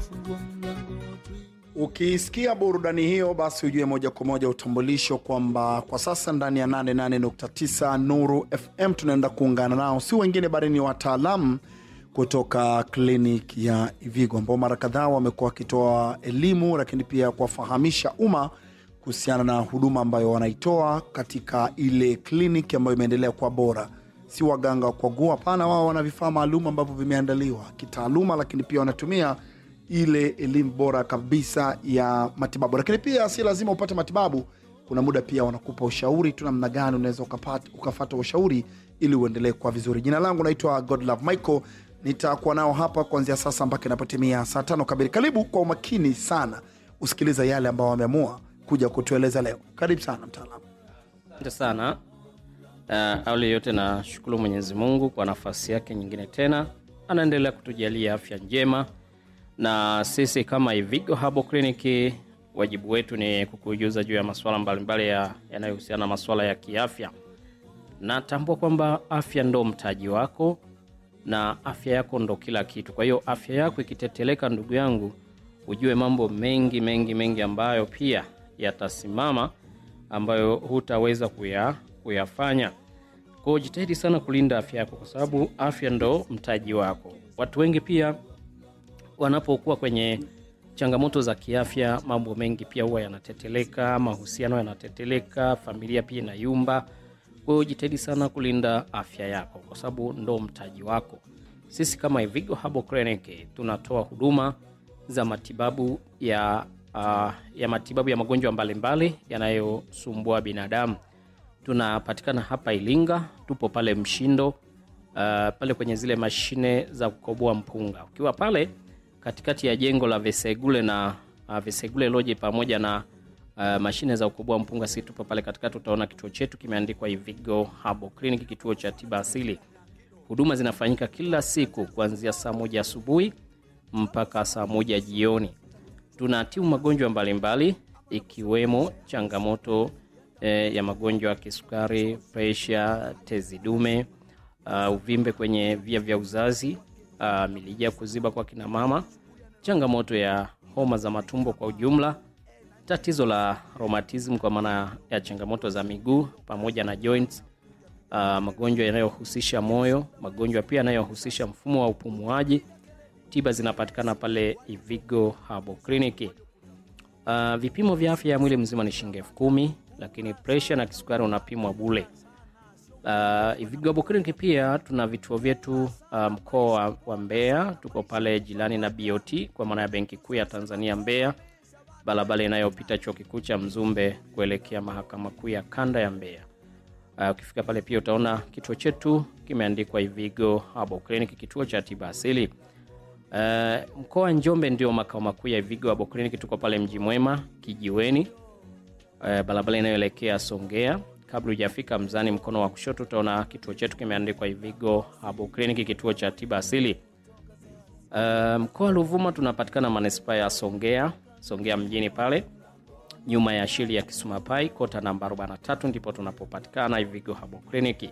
Ukisikia burudani hiyo, basi ujue moja kwa moja utambulisho kwamba kwa sasa ndani ya 88.9 Nuru FM tunaenda kuungana nao, si wengine bali ni wataalamu kutoka clinic ya Ivigo ambao mara kadhaa wamekuwa wakitoa elimu, lakini pia kuwafahamisha umma kuhusiana na huduma ambayo wanaitoa katika ile clinic ambayo imeendelea kuwa bora. Si waganga kwa gua, hapana, wao wana vifaa maalum ambavyo vimeandaliwa kitaaluma, lakini pia wanatumia ile elimu bora kabisa ya matibabu. Lakini pia si lazima upate matibabu, kuna muda pia wanakupa ushauri tu namna gani unaweza ukafuata ushauri ili uendelee kwa vizuri. Jina langu naitwa Godlove Michael, nitakuwa nao hapa kuanzia sasa mpaka inapotimia saa 5 kamili. Karibu kwa umakini sana usikiliza yale ambao wameamua kuja kutueleza leo. Karibu sana mtaalamu. Asante sana. Awali yote na shukuru Mwenyezi Mungu kwa nafasi yake nyingine tena. Anaendelea kutujalia afya njema. Na sisi kama Ivigo Herbal Clinic, wajibu wetu ni kukujuza juu ya masuala mbalimbali yanayohusiana na masuala ya kiafya. Na tambua kwamba afya ndo mtaji wako na afya yako ndo kila kitu. Kwa hiyo afya yako ikiteteleka, ndugu yangu, ujue mambo mengi ambayo pia yatasimama, ambayo hutaweza kuyafanya. Kwa hiyo jitahidi sana kulinda afya yako kwa sababu afya ndo mtaji wako. Watu wengi pia wanapokuwa kwenye changamoto za kiafya, mambo mengi pia huwa yanateteleka, mahusiano yanateteleka, familia pia inayumba. Kwa hiyo jitahidi sana kulinda afya yako kwa sababu ndo mtaji wako. Sisi kama Ivigo Herbal Clinic tunatoa huduma za matibabu ya matibabu ya magonjwa mbalimbali yanayosumbua binadamu. Tunapatikana hapa Ilinga, tupo pale Mshindo, pale kwenye zile mashine za kukoboa mpunga. Ukiwa pale katikati ya jengo la Vesegule na Vesegule Lodge pamoja na mashine za kukoboa mpunga, si tupo pale katikati, utaona kituo chetu kimeandikwa Ivigo Herbal Clinic, kituo cha tiba asili. Huduma zinafanyika kila siku kuanzia saa 1 asubuhi mpaka saa 1 jioni. Tunatibu magonjwa mbalimbali ikiwemo changamoto ya magonjwa ya kisukari, pressure, tezi dume, uvimbe kwenye via vya uzazi, milija kuziba kwa kina mama, changamoto ya homa za matumbo kwa ujumla, tatizo la rheumatism kwa maana ya changamoto za miguu pamoja na joints, magonjwa yanayohusisha moyo, magonjwa pia yanayohusisha mfumo wa upumuaji. Tiba zinapatikana pale Ivigo Herbal Clinic. Vipimo vya afya ya mwili mzima ni shilingi 10,000, lakini pressure na kisukari unapimwa bure. Ivigo Herbal Clinic pia tuna vituo vyetu mkoa wa Mbeya, tuko pale jirani na BOT kwa maana ya Benki Kuu ya Tanzania Mbeya, barabara inayopita chuo kikuu cha Mzumbe kuelekea mahakama kuu ya kanda ya Mbeya. Ukifika pale pia utaona kituo chetu kimeandikwa Ivigo Herbal Clinic, kituo cha tiba asili. Mkoa Njombe ndio makao makuu ya Ivigo Herbal Clinic, tuko pale Mji Mwema Kijiweni, barabara inayoelekea Songea. Kabla hujafika Mzani mkono wa kushoto utaona kituo chetu kimeandikwa Ivigo Herbal Clinic, kituo cha tiba asili. Mkoa Ruvuma tunapatikana manispaa ya Songea mjini pale nyuma ya shili ya Kisumapai, kota namba 43 ndipo tunapopatikana Ivigo Herbal Clinic.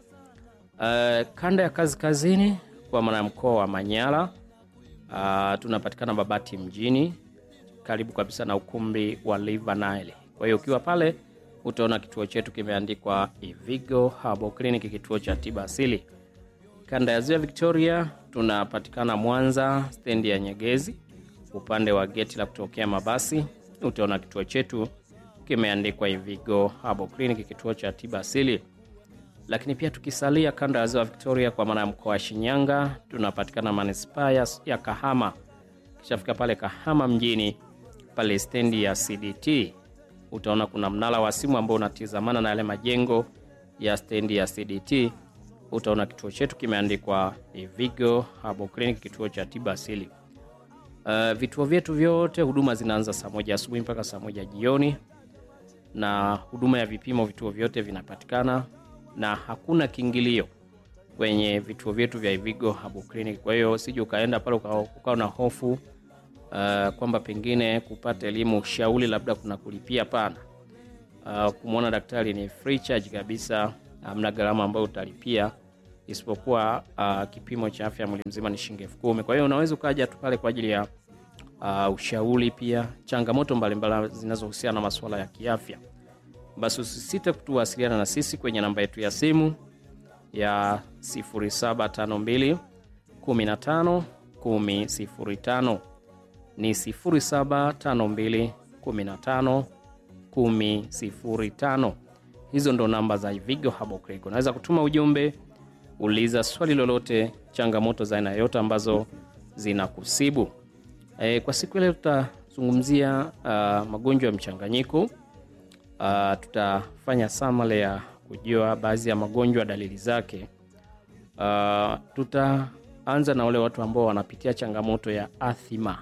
Kanda ya kazini kwa maana mkoa wa Manyara, tunapatikana Babati mjini karibu kabisa na ukumbi wa River Nile. Kwa hiyo ukiwa pale utaona kituo chetu kimeandikwa Ivigo Herbal Clinic, kituo cha tiba asili. Kanda ya Ziwa Victoria tunapatikana Mwanza stendi ya Nyegezi, upande wa geti la kutokea mabasi utaona kituo chetu kimeandikwa Ivigo Herbal Clinic, kituo cha tiba asili. Lakini pia tukisalia kanda ya Ziwa Victoria kwa maana mkoa wa Shinyanga tunapatikana manispaa ya Kahama. Kishafika pale Kahama mjini pale stendi ya CDT utaona kuna mnara wa simu ambao unatizamana na yale majengo ya stendi ya CDT. Utaona kituo chetu kimeandikwa Ivigo Herbal Clinic, kituo cha tiba asili. Vituo vyetu vyote huduma zinaanza saa 1 asubuhi mpaka saa 1 jioni, na huduma ya vipimo vituo vyote vinapatikana na hakuna kiingilio kwenye vituo vyetu vya Ivigo Herbal Clinic. Kwa hiyo usije ukaenda pale ukawa na hofu kwamba pengine kupata elimu ushauri labda kuna kulipia. Hapana. Kumuona daktari ni free charge kabisa, hamna gharama ambayo utalipia isipokuwa kipimo cha afya mwili mzima ni shilingi 10,000. Kwa hiyo unaweza ukaja tu pale kwa ajili ya ushauri pia, changamoto mbalimbali zinazohusiana na masuala ya kiafya, basi usisite kutuwasiliana na sisi kwenye namba yetu ya simu ya 0752 15 1005. Ni 0752 15 1005. Hizo ndo namba za Ivigo Herbal Clinic. Unaweza kutuma ujumbe, uliza swali lolote, changamoto za aina yote ambazo zinakusibu. Kwa siku leo tutazungumzia magonjwa ya mchanganyiko. Tutafanya summary ya kujua baadhi ya magonjwa, dalili zake. Tutaanza na wale watu ambao wanapitia changamoto ya asthma.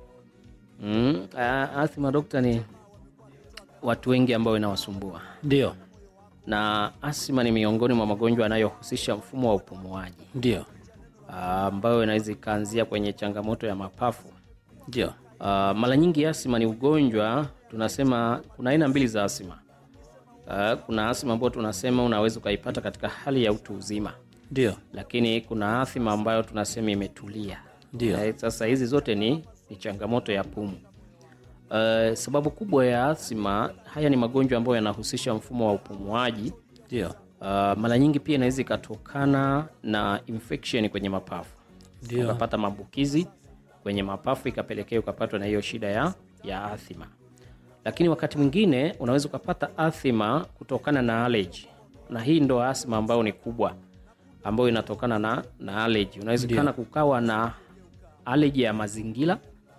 Asthma dokta, ni watu wengi ambao inawasumbua. Ndio. Na asthma ni miongoni mwa magonjwa yanayohusisha mfumo wa upumuaji. Ndio. Ambayo inaweza kaanzia kwenye changamoto ya mapafu. Ndio. Mara nyingi asthma ni ugonjwa, tunasema kuna aina mbili za asthma. Kuna asthma ambayo tunasema unaweza ukaipata katika hali ya utu uzima. Ndio. Lakini kuna asthma ambayo tunasema imetulia. Ndio. Sasa hizi zote ni changamoto ya pumu. Sababu kubwa ya asthma, haya ni magonjwa ambayo yanahusisha mfumo wa upumuaji. Ndio. Mara nyingi pia inaweza ikatokana na infection kwenye mapafu. Ndio. Ukapata maambukizi kwenye mapafu ikapelekea ukapatwa na hiyo shida ya asthma. Lakini wakati mwingine unaweza ukapata asthma kutokana na allergy. Na hii ndo asthma ambayo ni kubwa, ambayo inatokana na allergy. Unaweza kukawa na allergy ya mazingira,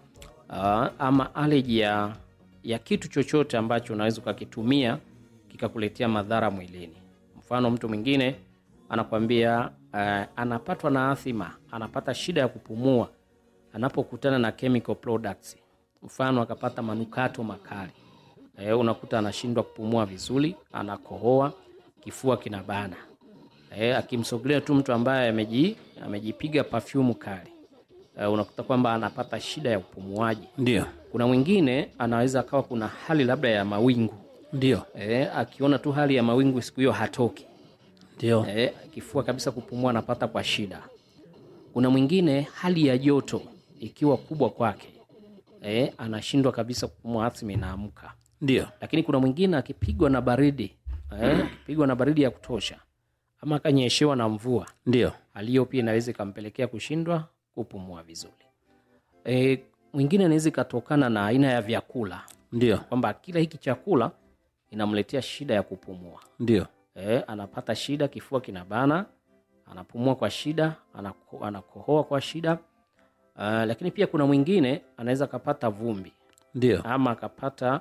ama allergy ya kitu chochote ambacho unaweza ukakitumia kikakuletea madhara mwilini. Mfano, mtu mwingine anakuambia anapatwa na asthma, anapata shida ya kupumua anapokutana na chemical products. Mfano, akapata manukato makali. Unakuta anashindwa kupumua vizuri, anakohoa, kifua kinabana. Akimsogelea tu mtu ambaye amejipiga perfume kali, unakuta kwamba anapata shida ya upumuaji. Ndio. Kuna mwingine anaweza akawa kuna hali labda ya mawingu. Ndio. Akiona tu hali ya mawingu siku hiyo hatoki. Ndio. Kifua kabisa, kupumua anapata kwa shida. Kuna mwingine hali ya joto ikiwa kubwa kwake, anashindwa kabisa kupumua, asthma inaamka. Ndio. Lakini kuna mwingine akipigwa na baridi, akipigwa na baridi ya kutosha, ama akanyeshewa na mvua, ndio, hali hiyo pia inaweza kumpelekea kushindwa kupumua vizuri. Mwingine anaweza katokana na aina ya vyakula. Ndio. Kwamba kila hiki chakula inamletea shida ya kupumua. Ndio. Anapata shida, kifua kinabana, anapumua kwa shida, anakohoa kwa shida. Lakini pia kuna mwingine anaweza kapata vumbi. Ndio. Ama akapata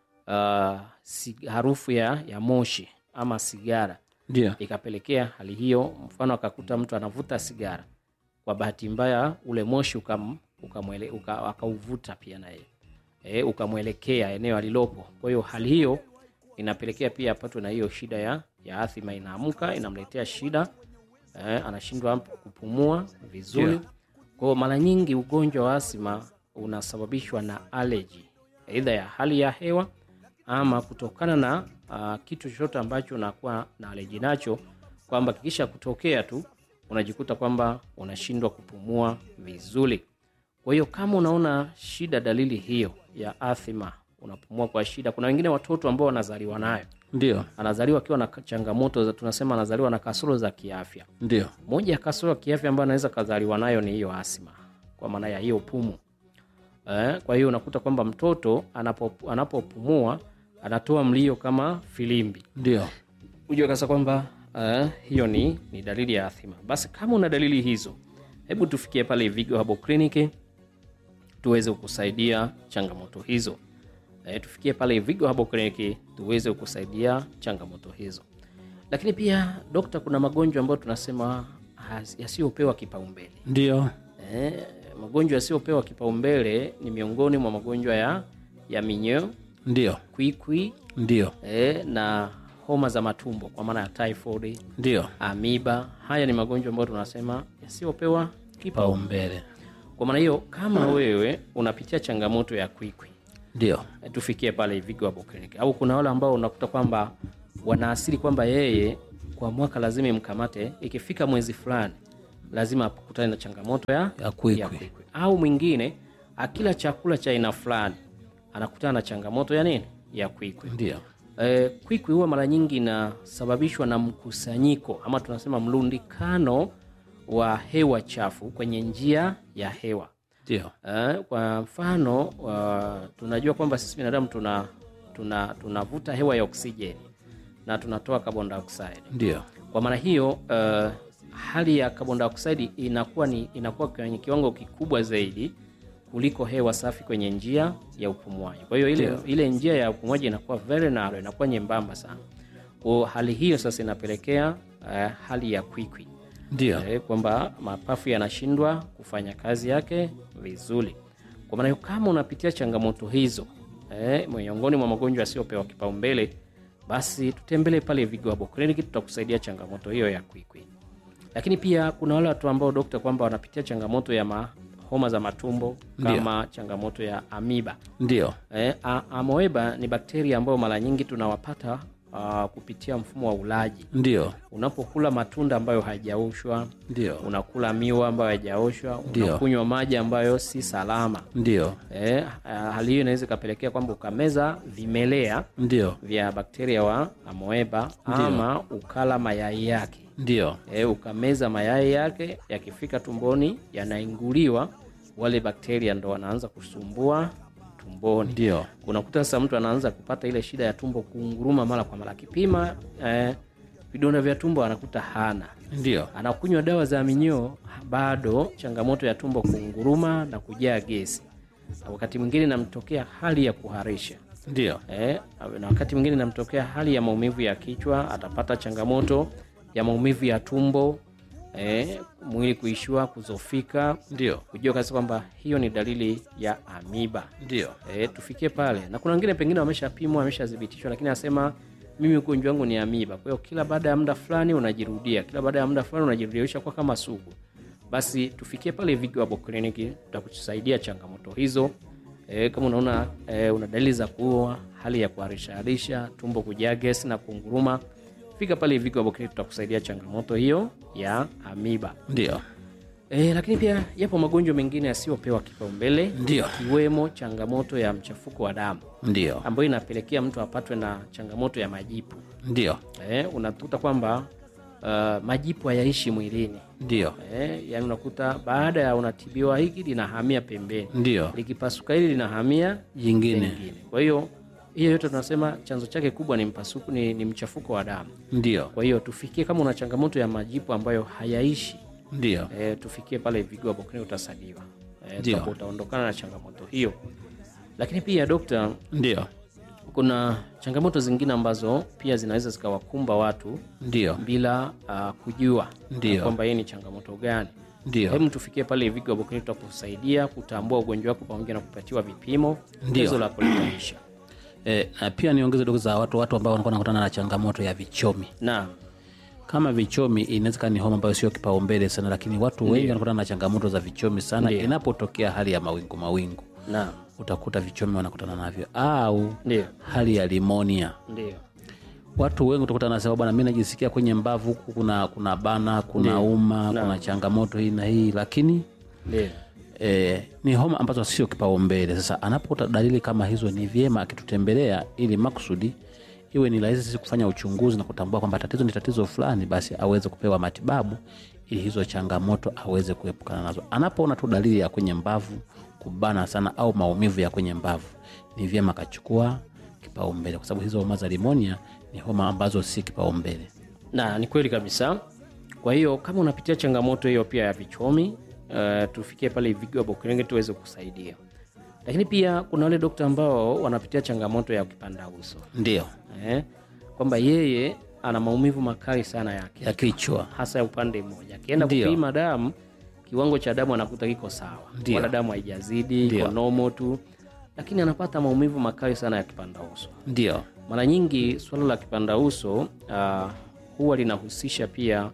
harufu ya moshi ama sigara. Ndio. Ikapelekea hali hiyo, mfano akakuta mtu anavuta sigara, kwa bahati mbaya ule moshi akauvuta pia na yeye, ukamwelekea eneo alilopo. Kwa hiyo hali hiyo inapelekea pia apatwe na hiyo shida ya asthma, inaamka, inamletea shida, anashindwa kupumua vizuri. Yeah. Kwa mara nyingi ugonjwa wa asthma unasababishwa na allergy, aidha ya hali ya hewa ama kutokana na kitu chochote ambacho unakuwa na allergy nacho, kwamba kikisha kutokea tu unajikuta kwamba unashindwa kupumua vizuri. Kwa hiyo kama unaona shida, dalili hiyo ya asthma, unapumua kwa shida. Kuna wengine watoto ambao wanazaliwa nayo. Ndio. Anazaliwa akiwa na changamoto za, tunasema anazaliwa na kasoro za kiafya. Ndio. Moja ya kasoro ya kiafya ambayo anaweza kazaliwa nayo ni hiyo asthma, kwa maana ya hiyo pumu. Kwa hiyo unakuta kwamba mtoto anapopumua anatoa mlio kama filimbi. Ndio. Unajua kasa kwamba hiyo ni dalili ya asthma. Basi kama una dalili hizo, hebu tufikie pale Ivigo Herbal Clinic tuweze kukusaidia changamoto hizo. Tufikie pale Ivigo Herbal Clinic tuweze kukusaidia changamoto hizo. Lakini pia dokta, kuna magonjwa ambayo tunasema yasiyopewa kipaumbele. Ndio. Magonjwa yasiyopewa kipaumbele ni miongoni mwa magonjwa ya minyoo. Ndio. Kwikwi. Ndio. Na homa za matumbo kwa maana ya typhoid. Ndio. Amoeba. Haya ni magonjwa ambayo tunasema yasiyopewa kipaumbele. Kwa maana hiyo, kama wewe unapitia changamoto ya kwikwi, ndio, tufikie pale Ivigo Herbal Clinic. Au kuna wale ambao unakuta kwamba wanaasili kwamba yeye kwa mwaka lazima imkamate, ikifika mwezi fulani lazima akutane na changamoto ya kwikwi. Au mwingine akila chakula cha aina fulani anakutana na changamoto ya nini? Ya kwikwi. Ndio. Kwikwi huwa mara nyingi inasababishwa na mkusanyiko ama tunasema mlundikano wa hewa chafu kwenye njia ya hewa. Ndio. Kwa mfano tunajua kwamba sisi binadamu tunavuta hewa ya oksijeni na tunatoa carbon dioxide. Ndio. Kwa maana hiyo hali ya carbon dioxide inakuwa kwenye kiwango kikubwa zaidi kuliko hewa safi kwenye njia ya upumuaji. Kwa hiyo ile njia ya upumuaji inakuwa very narrow, inakuwa nyembamba sana. Kwa hali hiyo sasa inapelekea hali ya kwikwi. Ndio. Kwamba mapafu yanashindwa kufanya kazi yake vizuri. Kwa maana hiyo kama unapitia changamoto hizo miongoni mwa magonjwa yasiyopewa kipaumbele, basi tutembelee pale Vigo Herbal Clinic, tutakusaidia changamoto hiyo ya kwikwi. Lakini pia kuna wale watu ambao dokta kwamba wanapitia changamoto ya homa za matumbo kama changamoto ya amoeba. Ndio. Amoeba ni bakteria ambao mara nyingi tunawapata kupitia mfumo wa ulaji. Ndio. Unapokula matunda ambayo hayajaoshwa, Ndio. Unakula miwa ambayo haijaoshwa, unakunywa maji ambayo si salama. Ndio. Hali hiyo inaweza kapelekea kwamba ukameza vimelea Ndio. vya bakteria wa amoeba ama ukala mayai yake. Ndio. Ukameza mayai yake, yakifika tumboni yanainguliwa, wale bakteria ndo wanaanza kusumbua tumboni. Ndio. Unakuta sasa mtu anaanza kupata ile shida ya tumbo kunguruma mara kwa mara. Kipima vidonda vya tumbo anakuta hana. Ndio. Anakunywa dawa za minyoo, bado changamoto ya tumbo kunguruma na kujaa gesi. Wakati mwingine namtokea hali ya kuharisha. Ndio. Na wakati mwingine namtokea hali ya maumivu ya kichwa, atapata changamoto ya maumivu ya tumbo, mwili kuishua, kuzofika. Ndio. Kujua kasi kwamba hiyo ni dalili ya amoeba. Ndio. Tufikie pale. Na kuna wengine pengine wameshapimwa, wameshadhibitishwa, lakini anasema mimi ugonjwa wangu ni amoeba. Kwa hiyo kila baada ya muda fulani unajirudia, kila baada ya muda fulani unajirudia kwa kama sugu. Basi tufikie pale Vigo Herbal Clinic, tutakusaidia changamoto hizo. Kama unaona una dalili za kuwa hali ya kuharisha, tumbo kujaa gesi na kunguruma, fika pale Vigo Herbal Clinic, tutakusaidia changamoto hiyo ya amoeba. Ndio. Lakini pia yapo magonjwa mengine yasiyopewa kipaumbele, ikiwemo changamoto ya mchafuko wa damu. Ndio. Ambayo inapelekea mtu apatwe na changamoto ya majipu. Ndio. Unakuta kwamba majipu hayaishi mwilini. Ndio. Yani unakuta baada ya unatibiwa hiki linahamia pembeni. Ndio. Likipasuka hili linahamia jingine. Kwa hiyo yote tunasema chanzo chake kubwa ni mchafuko wa damu. Ndio. Kwa hiyo tufikie, kama una changamoto ya majipu ambayo hayaishi, ndio, tufikie pale Vigo Herbal Clinic, utasaidiwa. Utaondokana na changamoto hiyo. Lakini pia dokta, ndio, kuna changamoto zingine ambazo pia zinaweza zikawakumba watu ndio, bila kujua kwamba hii ni changamoto gani. Ndio. Hebu tufikie pale Vigo Herbal Clinic, tutakusaidia kutambua ugonjwa wako pamoja na kupatiwa vipimo hizo la kulipaisha. Na pia niongeze dogo za watu ambao wanakuwa wanakutana na changamoto ya vichomi. Naam. Kama vichomi inaweza ni homa ambayo sio kipaumbele sana, lakini watu wengi wanakutana na changamoto za vichomi sana inapotokea hali ya mawingu. Naam. Utakuta vichomi wanakutana navyo, au hali ya limonia. Ndio. Watu wengi utakuta nasema bwana, mimi najisikia kwenye mbavu huku kuna bana, kuna uma, kuna changamoto hii na hii, lakini ni homa ambazo sio kipaumbele. Sasa anapopata dalili kama hizo, ni vyema akitutembelea ili makusudi iwe ni rahisi sisi kufanya uchunguzi na kutambua kwamba tatizo ni tatizo fulani, basi aweze kupewa matibabu ili hizo changamoto aweze kuepukana nazo. Anapoona tu dalili ya kwenye mbavu kubana sana au maumivu ya kwenye mbavu, ni vyema akachukua kipaumbele, kwa sababu hizo homa za limonia ni homa ambazo si kipaumbele. Na ni kweli kabisa. Kwa hiyo kama unapitia changamoto hiyo pia ya vichomi, tufikie pale Vigo Herbal Clinic tuweze kusaidia. Lakini pia kuna wale dokta ambao wanapitia changamoto ya kipanda uso. Ndio. Kwamba yeye ana maumivu makali sana ya kichwa, hasa ya upande mmoja. Akienda kupima damu, kiwango cha damu anakuta kiko sawa. Wala damu haijazidi, iko normal tu. Lakini anapata maumivu makali sana ya kipanda uso. Ndio. Mara nyingi swala la kipanda uso huwa linahusisha pia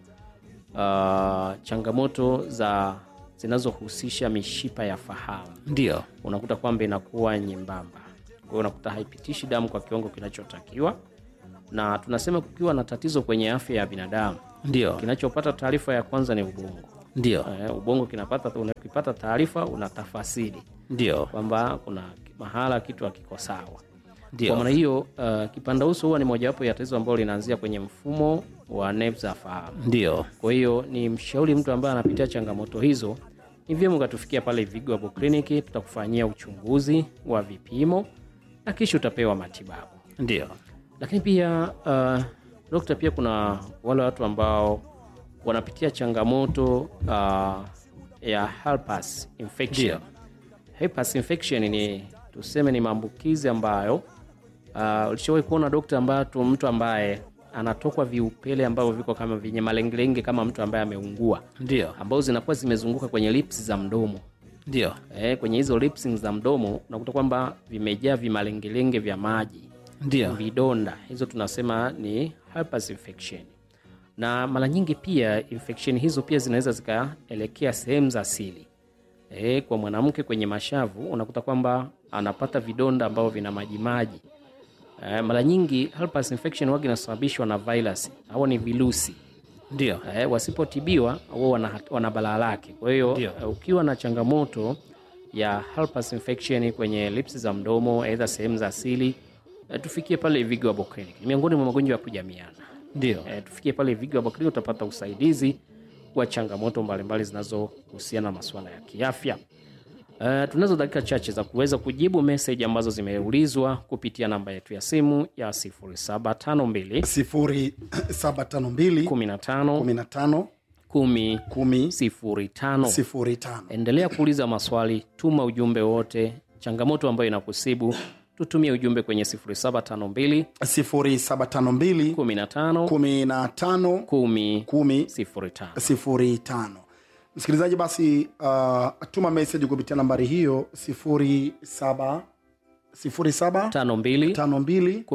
changamoto zinazohusisha mishipa ya fahamu. Ndio. Unakuta kwamba inakuwa nyembamba. Kwa hiyo unakuta haipitishi damu kwa kiwango kinachotakiwa. Na tunasema kukiwa na tatizo kwenye afya ya binadamu, ndio, kinachopata taarifa ya kwanza ni ubongo. Ndio. Ubongo unakipata taarifa, unatafasiri. Ndio. kwamba kuna mahala kitu hakiko sawa. Ndio. Kwa maana hiyo kipanda uso huwa ni mojawapo ya tatizo ambalo linaanzia kwenye mfumo wa nerves za fahamu. Ndio. Kwa hiyo ni mshauri mtu ambaye anapitia changamoto hizo, ni vyema ukatufikia pale Vigo Herbal Clinic, tutakufanyia uchunguzi wa vipimo na kisha utapewa matibabu. Ndio. Lakini pia dokta, pia kuna wale watu ambao wanapitia changamoto ya herpes infection. Herpes infection ni tuseme ni maambukizi ambayo ulishawahi kuona dokta, ambaye mtu ambaye anatokwa viupele ambavyo viko kama vyenye malengelenge kama mtu ambaye ameungua. Ndio. Ambao zinakuwa zimezunguka kwenye lips za mdomo. Ndio. Kwenye hizo lips za mdomo unakuta kwamba vimejaa vimalengelenge vya maji. Ndio. Vidonda. Hizo tunasema ni herpes infection. Na mara nyingi pia infection hizo pia zinaweza zikaelekea sehemu za siri. Kwa mwanamke kwenye mashavu unakuta kwamba anapata vidonda ambavyo vina maji maji. Mara nyingi herpes infection huwa inasababishwa na virus au ni virusi. Ndio. Wasipotibiwa wao wana balaa lake. Kwa hiyo ukiwa na changamoto ya herpes infection kwenye lips za mdomo, aidha sehemu za asili, tufikie pale Vigo Herbal Clinic. Miongoni mwa magonjwa ya kujamiana. Ndio. Tufikie pale Vigo Herbal Clinic, utapata usaidizi wa changamoto mbalimbali zinazohusiana na masuala ya kiafya. Tunazo dakika chache za kuweza kujibu message ambazo zimeulizwa kupitia namba yetu ya simu ya 0752 0752 15 10 05. Endelea kuuliza maswali, tuma ujumbe wote, changamoto ambayo inakusibu, tutumie ujumbe kwenye 0752 15 10 05. Msikilizaji, basi tuma message kupitia nambari hiyo 0752 15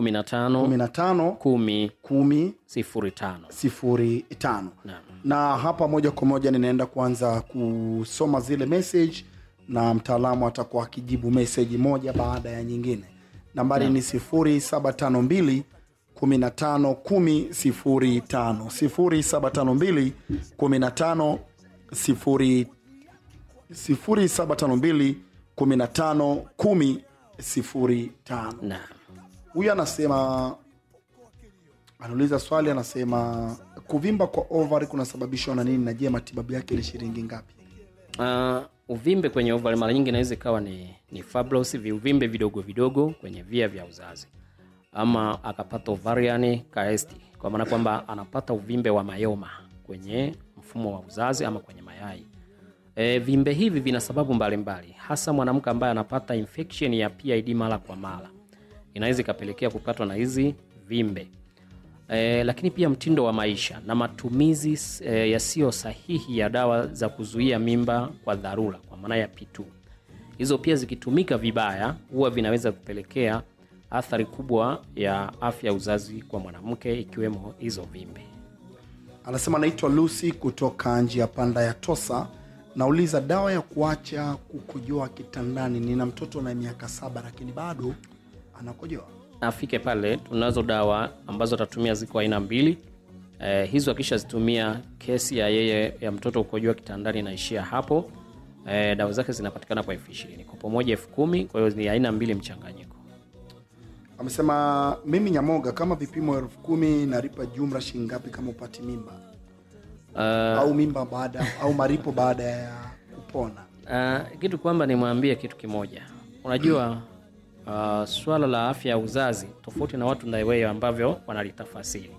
10 na hapa moja kwa moja ninaenda kuanza kusoma zile message na mtaalamu atakuwa akijibu message moja baada ya nyingine. Nambari ni 0752 15 10 0752 15 0752 15 10 Huyu anasema, anauliza swali, anasema kuvimba kwa ovary kunasababishwa na nini, na je matibabu yake ni shilingi ngapi? Uvimbe kwenye ovary mara nyingi inaweza ikawa ni fibrosis, viuvimbe vidogo vidogo kwenye via vya uzazi, ama akapata ovarian cyst, kwa maana kwamba anapata uvimbe wa mayoma kwenye mfumo wa uzazi ama kwenye mayai. Vimbe hivi vina sababu mbalimbali, hasa mwanamke ambaye anapata infection ya PID mara kwa mara inaweza ikapelekea kupatwa na hizi vimbe. Lakini pia mtindo wa maisha na matumizi yasiyo sahihi ya dawa za kuzuia mimba kwa dharura, kwa maana ya P2. Hizo pia zikitumika vibaya huwa vinaweza kupelekea athari kubwa ya afya uzazi kwa mwanamke, ikiwemo hizo vimbe. Anasema naitwa Lucy kutoka njia panda ya Tosa. Nauliza dawa ya kuacha kukojoa kitandani, nina mtoto na miaka 7 lakini bado anakojoa. Afike pale, tunazo dawa ambazo atatumia, ziko aina 2. Hizo akisha zitumia, kesi ya yeye ya mtoto kukojoa kitandani inaishia hapo. Dawa zake zinapatikana kwa 20,000, kwa pamoja 10,000, kwa hiyo ni aina 2 mchanganyiko. Amesema mimi Nyamoga, kama vipimo 10,000 nalipa jumla shilingi ngapi kama upati mimba? Au mimba baada au maripo baada ya kupona? Kitu kwamba nimwambie kitu kimoja. Unajua swala la afya ya uzazi tofauti na watu ndio ambavyo wanalitafasiri.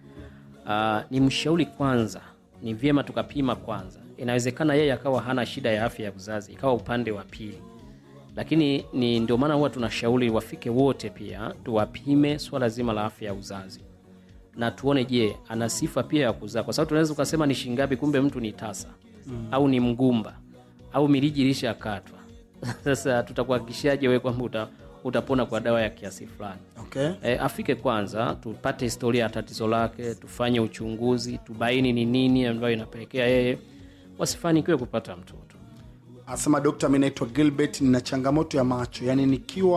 Ni mshauri kwanza, ni vyema tukapima kwanza. Inawezekana yeye akawa hana shida ya afya ya uzazi, ikawa upande wa pili. Lakini ndio maana huwa tunashauri wafike wote pia tuwapime swala zima la afya ya uzazi. Na tuone je, ana sifa pia ya kuzaa, kwa sababu tunaweza kusema ni shingapi kumbe mtu ni tasa au ni mgumba au miriji ilishakatwa. Sasa tutakuhakikishaje wewe kwamba utapona kwa dawa ya kiasi fulani? Okay. Afike kwanza, tupate historia ya tatizo lake, tufanye uchunguzi, tubaini ni nini ambayo inapelekea yeye wasifanikiwe kupata mtoto. Asema Dr. mimi naitwa Gilbert, nina changamoto ya macho. Yaani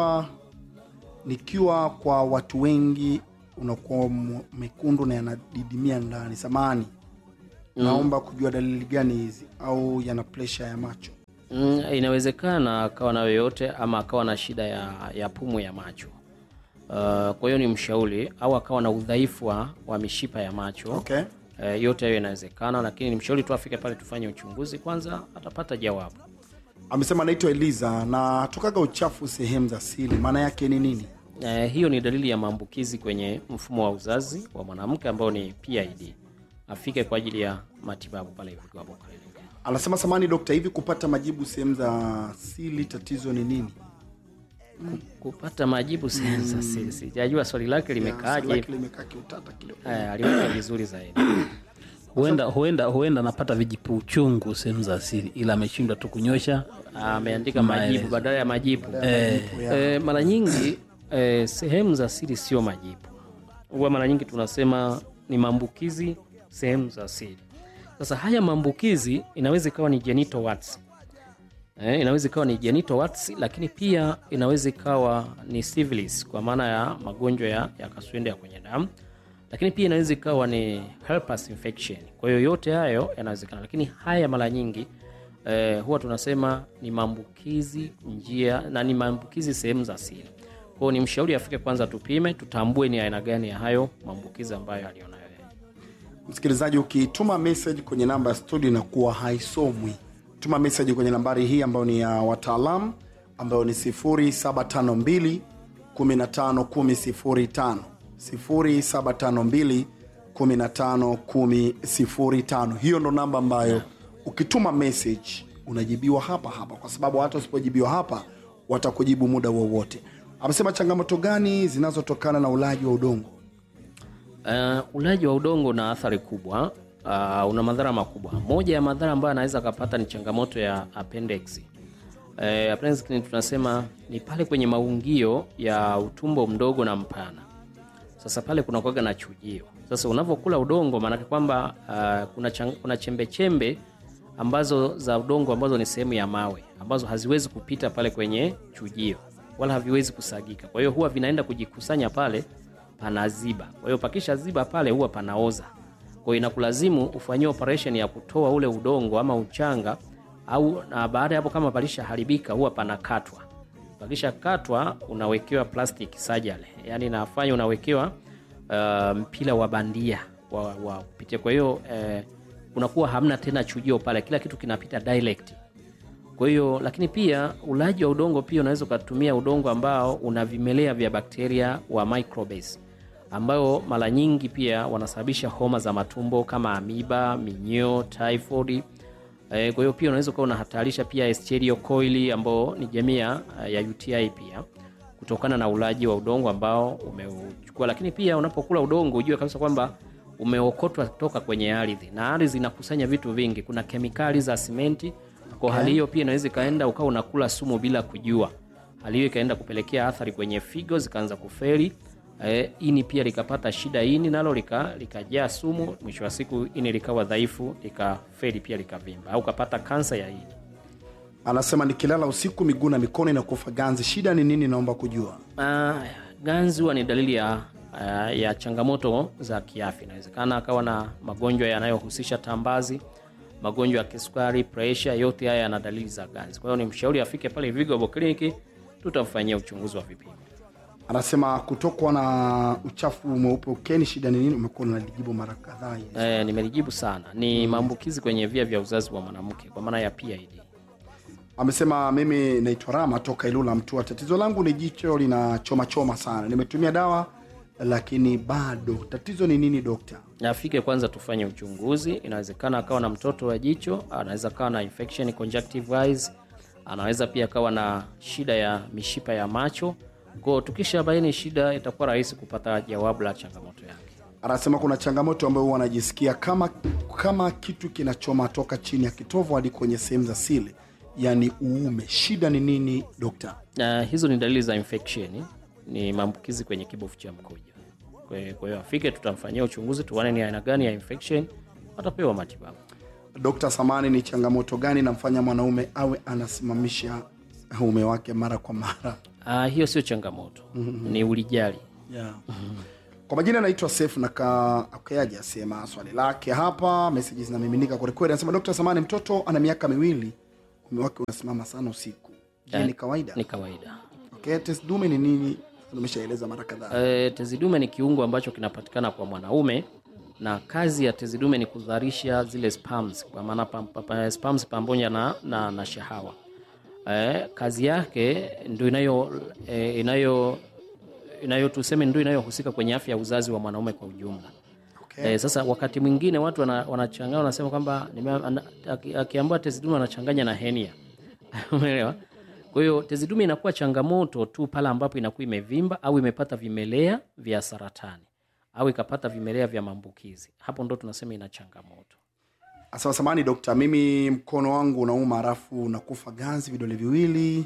nikiwa kwa watu wengi unakuwa mekundu na yanadidimia ndani. Samahani. Naomba kujua dalili gani hizi, au yana pressure ya macho? Inawezekana akawa na yoyote ama akawa na shida ya pumu ya macho. Kwa hiyo ni mshauri, au akawa na udhaifu wa mishipa ya macho. Okay. Yote hayo inawezekana, lakini ni mshauri tu afike pale tufanye uchunguzi kwanza, atapata jawabu. Amesema naitwa Eliza na tokaga uchafu sehemu za siri, maana yake ni nini? Hiyo ni dalili ya maambukizi kwenye mfumo wa uzazi wa mwanamke ambao ni PID. Afike kwa ajili ya matibabu pale Vigo Herbal Clinic. Anasema samani dokta, hivi kupata majibu sehemu za siri tatizo ni nini? Kupata majibu sehemu za siri. Sijajua swali lake limekaaje. Swali lake limekaa kiutata kidogo. Aliweka vizuri zaidi. Huenda anapata vijipu uchungu sehemu za siri, ila ameshindwa tu kunyosha. Ameandika majibu badala ya majibu. Mara nyingi sehemu za siri sio majibu. Huwa mara nyingi tunasema ni maambukizi sehemu za siri. Sasa haya maambukizi inaweza ikawa ni genital warts. Inaweza ikawa ni genital warts, lakini pia inaweza ikawa ni syphilis kwa maana ya magonjwa ya kaswende ya kwenye damu. Lakini pia inaweza ikawa ni herpes infection. Kwa hiyo yote hayo yanawezekana, lakini haya mara nyingi huwa tunasema ni maambukizi njia na ni maambukizi sehemu za siri. Kwa hiyo ni mshauri afike kwanza tupime, tutambue ni aina gani ya hayo maambukizi ambayo alionayo. Msikilizaji, ukituma message kwenye namba ya studio na kuwa haisomwi, tuma message kwenye nambari hii ambayo ni ya wataalamu ambayo ni 0752 15 10 0752 15 10. Hiyo ndo namba ambayo ukituma message unajibiwa hapa hapa, kwa sababu hata usipojibiwa hapa watakujibu muda wowote. Amesema changamoto gani zinazotokana na ulaji wa udongo? Ulaji wa udongo una athari kubwa, una madhara makubwa. Moja ya madhara ambayo anaweza kupata ni changamoto ya appendix. Appendix ni tunasema ni pale kwenye maungio ya utumbo mdogo na mpana. Sasa pale kuna kuwaga na chujio. Sasa unavokula udongo maana kwamba kuna chembe chembe ambazo za udongo ambazo ni sehemu ya mawe ambazo haziwezi kupita pale kwenye chujio wala haviwezi kusagika. Kwa hiyo huwa vinaenda kujikusanya pale, panaziba. Kwa hiyo pakisha ziba pale huwa panaoza. Kwa hiyo inakulazimu ufanyie operation ya kutoa ule udongo ama uchanga, au na baada ya hapo kama palisha haribika huwa panakatwa. Pakisha katwa unawekewa plastic surgery. Yaani inafanya unawekewa mpira wa bandia wa kupitia. Kwa hiyo unakuwa hamna tena chujio pale, kila kitu kinapita direct. Kwa hiyo lakini pia ulaji wa udongo pia unaweza kutumia udongo ambao una vimelea vya bakteria wa microbes ambao mara nyingi pia wanasababisha homa za matumbo kama amoeba, minyoo, typhoid. Kwa hiyo pia unaweza kuwa unahatarisha pia Escherichia coli ambao ni jamii ya UTI pia kutokana na ulaji wa udongo ambao umeuchukua. Lakini pia unapokula udongo ujue kabisa kwamba umeokotwa kutoka kwenye ardhi, na ardhi inakusanya vitu vingi. Kuna kemikali za simenti. Kwa hali hiyo pia inaweza kaenda ukawa unakula sumu bila kujua. Hali hiyo ikaenda kupelekea athari kwenye figo, zikaanza kufeli. Ini pia likapata shida, ini nalo likajaa sumu, mwisho wa siku ini likawa dhaifu, likafeli pia likavimba, au kapata kansa ya ini. Anasema nikilala usiku miguu na mikono inakufa ganzi, shida ni nini? Naomba kujua. Ganzi huwa ni dalili ya changamoto za kiafya. Inawezekana akawa na magonjwa yanayohusisha tambazi, magonjwa ya kisukari, pressure, yote haya yana dalili za ganzi. Kwa hiyo ni mshauri afike pale Vigo Herbal Clinic, tutamfanyia uchunguzi wa vipimo. Anasema kutokwa na uchafu mweupe ukeni, shida ni nini? Umekuwa unalijibu mara kadhaa. Nimelijibu sana. Ni maambukizi kwenye via vya uzazi wa mwanamke kwa maana ya PID. Amesema mimi naitwa Rama toka Ilula Mtua. Tatizo langu ni jicho linachoma sana. Nimetumia dawa lakini bado. Tatizo ni nini dokta? Afike kwanza tufanye uchunguzi. Inawezekana akawa na mtoto wa jicho, anaweza akawa na infection conjunctive eyes, anaweza pia akawa na shida ya mishipa ya macho. Kwa tukisha baini shida itakuwa rahisi kupata jawabu la changamoto yake. Anasema kuna changamoto ambayo huwa anajisikia kama kitu kinachoma toka chini ya kitovu hadi kwenye sehemu za siri, yani uume. Shida ni nini dokta? Hizo ni dalili za infection, ni maambukizi kwenye kibofu cha mkojo. Kwa hiyo afike tutamfanyia uchunguzi tuone ni aina gani ya infection, atapewa matibabu. Dokta samani, ni changamoto gani namfanya mwanaume awe anasimamisha uume wake mara kwa mara? Hiyo sio changamoto. Ni ulijali. Yeah. Kwa majina naitwa Safe na akayaje asema swali lake hapa, messages zinamiminika kwa kweli. Anasema Dr. Samani, mtoto ana miaka 2 mume wake unasimama sana usiku. Je, ni kawaida? Ni kawaida. Okay, tezi dume ni nini? Tumeshaeleza mara kadhaa. Tezi dume ni kiungo ambacho kinapatikana kwa mwanaume, na kazi ya tezi dume ni kuzalisha zile sperms, kwa maana sperms pamoja na shahawa. Kazi yake ndio tuseme ndio inayohusika kwenye afya ya uzazi wa mwanaume kwa ujumla. Okay. Sasa wakati mwingine watu wanachanganya, wanasema kwamba akiambiwa tezi dume anachanganya na hernia. Umeelewa? Kwa hiyo tezi dume inakuwa changamoto tu pale ambapo inakuwa imevimba au imepata vimelea vya saratani au ikapata vimelea vya maambukizi. Hapo ndo tunasema ina changamoto. Asa samani dokta, mimi mkono wangu unauma alafu unakufa ganzi vidole viwili.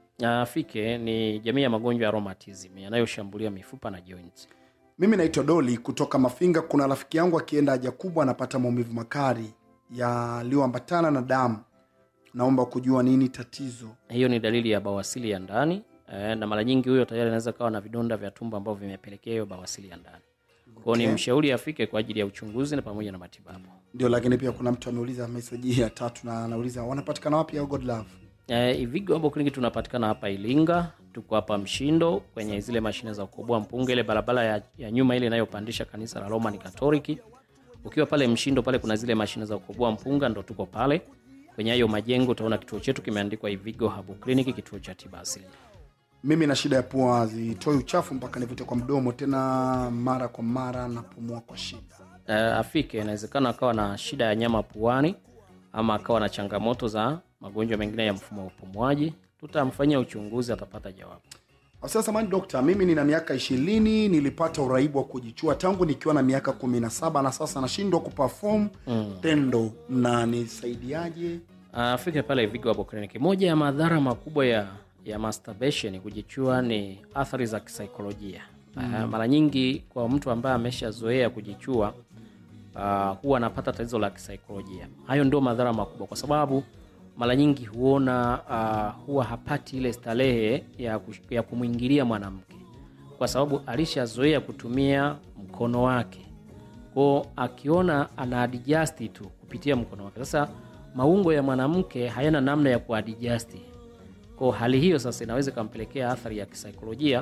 Afike ni jamii ya magonjwa ya rheumatism yanayoshambulia mifupa na joints. Mimi naitwa Doli kutoka Mafinga. Kuna rafiki yangu akienda haja kubwa anapata maumivu makali yaliyoambatana na damu. Naomba kujua nini tatizo. Hiyo ni dalili ya bawasili ya ndani, na mara nyingi huyo tayari anaweza kawa na vidonda vya tumbo ambavyo vimepelekea hiyo bawasili ya ndani. Kwa ni mshauri afike kwa ajili ya uchunguzi na pamoja na matibabu. Ndio, lakini pia kuna mtu ameuliza message ya 3 na anauliza wanapatikana wapi au God Love? Ivigo Herbal Clinic tunapatikana hapa Ilinga, tuko hapa Mshindo kwenye zile mashine za kukoboa mpunga, ile barabara ya nyuma ile inayopandisha kanisa la Roman Catholic. Ukiwa pale Mshindo pale kuna zile mashine za kukoboa mpunga, ndo tuko pale. Kwenye hayo majengo utaona kituo chetu kimeandikwa Ivigo Herbal Clinic, kituo cha tiba asili. Mimi na shida ya pua, zitoi uchafu mpaka nivute kwa mdomo, tena mara kwa mara napumua kwa shida. Afike inawezekana akawa na shida ya nyama puani ama akawa na changamoto za magonjwa mengine ya mfumo wa upumuaji. Tutamfanyia uchunguzi, atapata jawabu. Sasa samani dokta, mimi nina miaka 20, nilipata uraibu wa kujichua tangu nikiwa na miaka 17 na sasa nashindwa kuperform tendo, na nisaidiaje? Afike pale Ivigo Herbal Clinic. Moja ya madhara makubwa ya masturbation, kujichua, ni athari za kisaikolojia. Mara nyingi kwa mtu ambaye ameshazoea kujichua huwa anapata tatizo la kisaikolojia. Hayo ndio madhara makubwa, kwa sababu mara nyingi huwa hapati ile starehe ya kumwingilia mwanamke, kwa sababu alishazoea kutumia mkono wake. Kwa akiona ana adjust tu kupitia mkono wake. Sasa maungo ya mwanamke hayana namna ya kuadjust. Kwa hali hiyo sasa inaweza kumpelekea athari ya kisaikolojia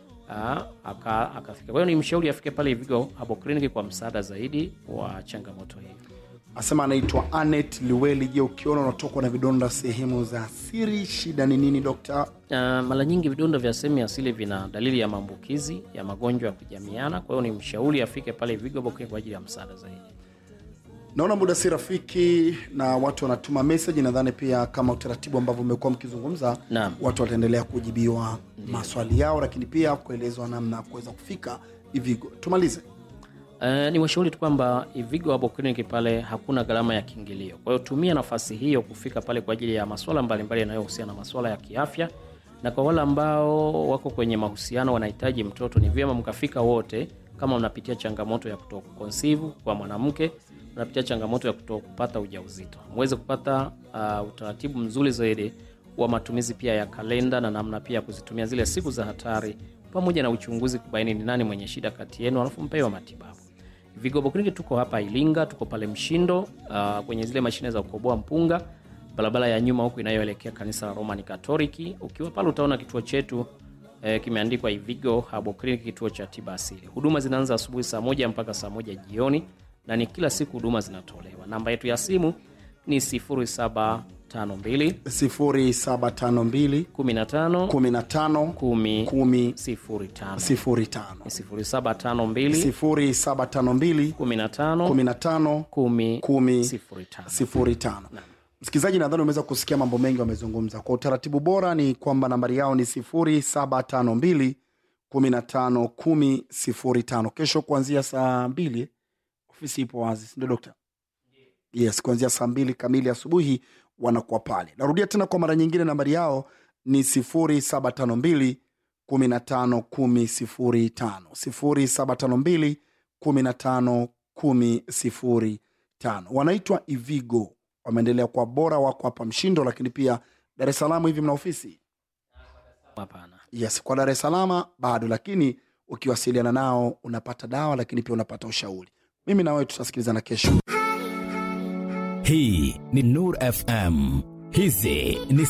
akafika. Kwa hiyo ni mshauri afike pale Ivigo Herbal Clinic kwa msaada zaidi wa changamoto hii. Asema anaitwa Anet Liweli. Je, ukiona unatokwa na vidonda sehemu za siri, shida ni nini dokta? Mara nyingi vidonda vya sehemu ya siri vina dalili ya maambukizi ya magonjwa ya kujamiana. Kwa hiyo ni mshauri afike pale Ivigo Herbal Clinic kwa ajili ya msaada zaidi. Naona muda si rafiki na watu wanatuma message. Nadhani pia kama utaratibu ambavyo umekuwa mkizungumza, watu wataendelea kujibiwa maswali yao, lakini pia kuelezwa namna kuweza kufika Ivigo. Tumalize. Ni washauri tu kwamba Ivigo Herbal Clinic pale hakuna gharama ya kiingilio. Kwa hiyo tumia nafasi hiyo kufika pale kwa ajili ya masuala mbalimbali yanayohusiana na masuala ya kiafya. Na kwa wale ambao wako kwenye mahusiano wanahitaji mtoto, ni vyema mkafika wote. Kama mnapitia changamoto ya kutoconceive kwa mwanamke, mnapitia changamoto ya kutopata ujauzito, muweze kupata utaratibu mzuri zaidi wa matumizi pia ya kalenda na namna pia kuzitumia zile siku za hatari, pamoja na uchunguzi kubaini ni nani mwenye shida kati yenu, alafu mpewe matibabu. Ivigo Herbal Clinic tuko hapa Ilinga, tuko pale Mshindo kwenye zile mashine za kukoboa mpunga, barabara ya nyuma huko inayoelekea kanisa la Roman Catholic. Ukiwa pale utaona kituo chetu kimeandikwa Ivigo Herbal Clinic, kituo cha tiba asili. Huduma zinaanza asubuhi saa 1 mpaka saa 1 jioni, na ni kila siku huduma zinatolewa. Namba yetu ya simu ni 0752 15 15 10 05 0752 15 10 05. Msikilizaji, nadhani umeweza kusikia mambo mengi wamezungumza. Kwa utaratibu bora ni kwamba nambari yao ni 0752 15 10 05. Kesho kuanzia saa 2 ofisi ipo wazi, ndio dokta? Yes, kuanzia saa 2 kamili asubuhi wanakuwa pale. Narudia tena kwa mara nyingine, nambari yao ni 0752 15 10 05. 0752 15 10 05. Wanaitwa Ivigo. Wameendelea kwa bora, wako hapa Mshindo, lakini pia Dar es Salaam. Hivi mna ofisi? Hapana. Yes, kwa Dar es Salaam bado, lakini ukiwasiliana nao unapata dawa, lakini pia unapata ushauri. Mimi na wewe tutasikilizana kesho. Hii ni Nur FM. Hizi ni